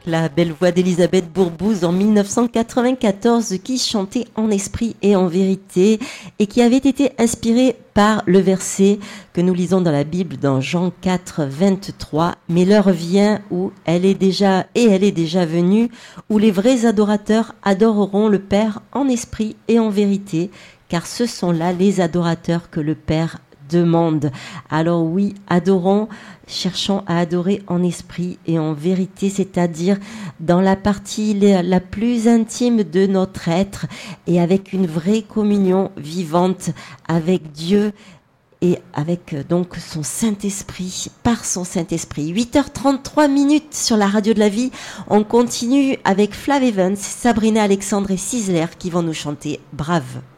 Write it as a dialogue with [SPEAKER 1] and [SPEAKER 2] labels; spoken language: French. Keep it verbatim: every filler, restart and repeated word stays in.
[SPEAKER 1] la belle voix d'Elisabeth Bourbouze en mille neuf cent quatre-vingt-quatorze qui chantait en esprit et en vérité et qui avait été inspirée par le verset que nous lisons dans la Bible dans Jean quatre, vingt-trois. Mais l'heure vient où elle est déjà et elle est déjà venue, où les vrais adorateurs adoreront le Père en esprit et en vérité, car ce sont là les adorateurs que le Père demande. Alors oui, adorons, cherchons à adorer en esprit et en vérité, c'est-à-dire dans la partie la plus intime de notre être et avec une vraie communion vivante avec Dieu et avec donc son Saint-Esprit, par son Saint-Esprit. huit heures trente-trois minutes sur la radio de la vie. On continue avec Flav Evans, Sabrina Alexandre et Sizzler qui vont nous chanter Brave.